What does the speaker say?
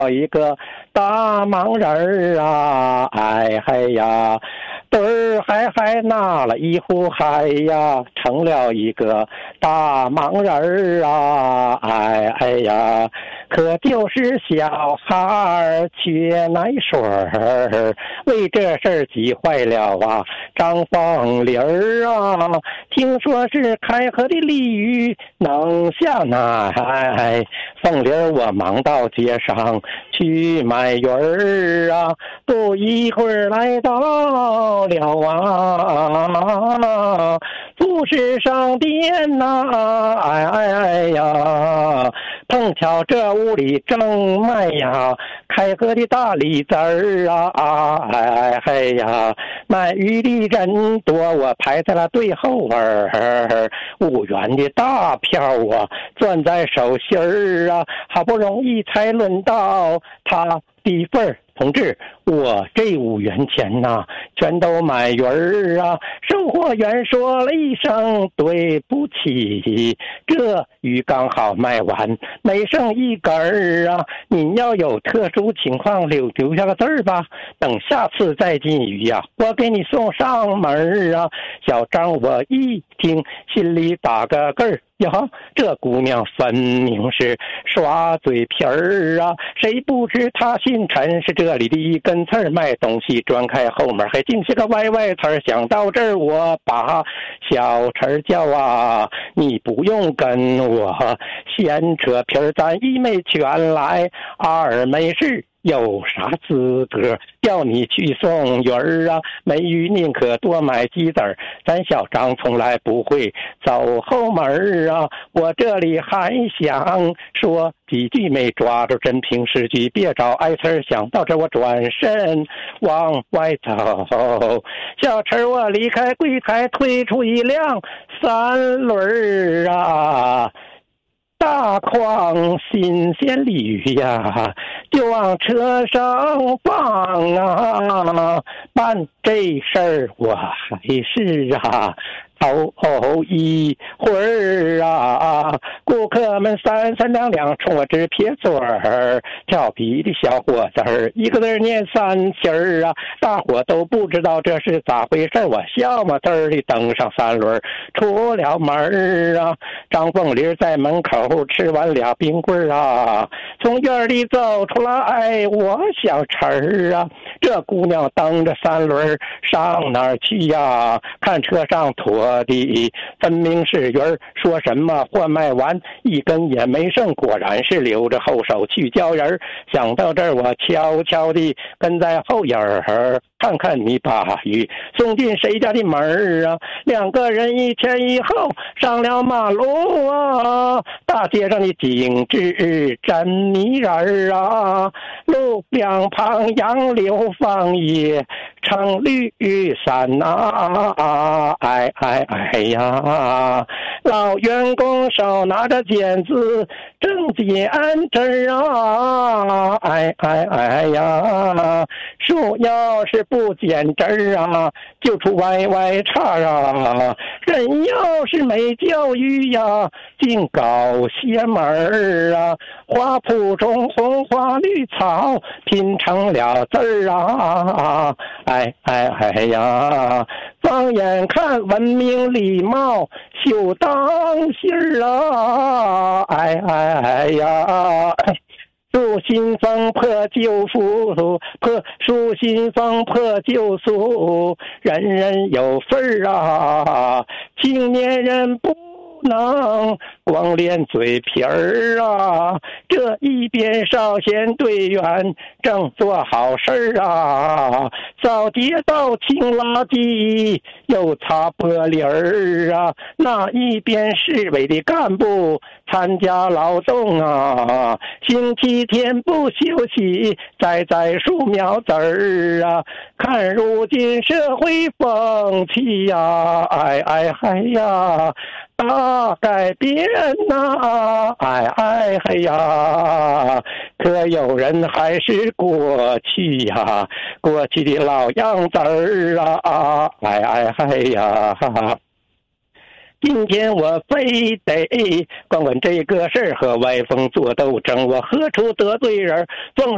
一个大忙人儿啊，哎嗨呀，墩儿还拿了一壶海呀，成了一个大忙人儿啊，哎呀，可就是小孩儿缺奶水儿，为这事儿急坏了啊，张凤梨儿啊，听说是开河的鲤鱼能下奶，凤梨儿我忙到街上去买鱼儿啊，不一会儿来到了啊，富士商店呐、哎呀，碰巧这屋里正卖呀开河的大李子儿啊，哎呀，买鱼的人多，我排在了最后边儿，5元的大票啊，攥在手心儿啊，好不容易才轮到他的份儿。同志，我这5元钱呐，全都买鱼儿啊！售货员说了一声对不起，这鱼刚好卖完，没剩一根儿啊！您要有特殊情况留下个字儿吧，等下次再进鱼呀，我给你送上门啊！小张我一听，心里打个嗝儿。呀，这姑娘分明是耍嘴皮儿啊！谁不知她姓陈，是这里的一根刺儿，卖东西转开后门还净是个歪词儿。想到这儿，我把小陈叫啊，你不用跟我闲扯皮儿，咱一没全来，二没事。有啥资格叫你去送鱼儿啊？没鱼宁可多买鸡子儿，咱小张从来不会走后门啊！我这里还想说几句，没抓住真凭实据，别找挨刺儿。想到这我转身往外走，小陈我离开柜台，推出一辆3轮啊，大筐新鲜鲤鱼呀，就往车上放啊！办这事儿我还是头一会儿啊，顾客们三两冲我直撇嘴儿，调皮的小伙子儿一个字念3七儿啊，大伙都不知道这是咋回事，我笑么嘚儿的登上3轮，出了门啊，张凤梨在门口吃完俩冰棍啊，从院里走出来，我小陈儿啊，这姑娘蹬着3轮上哪儿去呀？看车上驮的分明是鱼儿，说什么货卖完一根也没剩，果然是留着后手去叫人。想到这儿，我悄悄地跟在后眼儿，看看你把鱼送进谁家的门啊？2个人一前一后上了马路啊，大街上的景致真迷人啊，路两旁杨柳放叶成绿伞啊，哎呀，老员工手拿着剪子正剪针啊，哎呀，树要是不剪针啊，就出歪叉啊，人要是没教育呀，净搞邪门啊，花圃中红花绿草拼成了字啊，哎呀，放眼看文明礼貌秀当心啊，哎呀，树新风破旧俗，树新风破旧俗，人人有份啊，青年人不能光练嘴皮儿啊，这一边少先队员正做好事啊，扫街道清垃圾又擦玻璃儿啊，那一边市委的干部参加劳动啊，星期天不休息栽树苗子儿啊，看如今社会风气呀，哎呀，大改变呐，哎呀，可有人还是过去呀，过去的老样子儿啊，哎呀。今天我非得管这个事儿和歪风做斗争，我何处得罪人，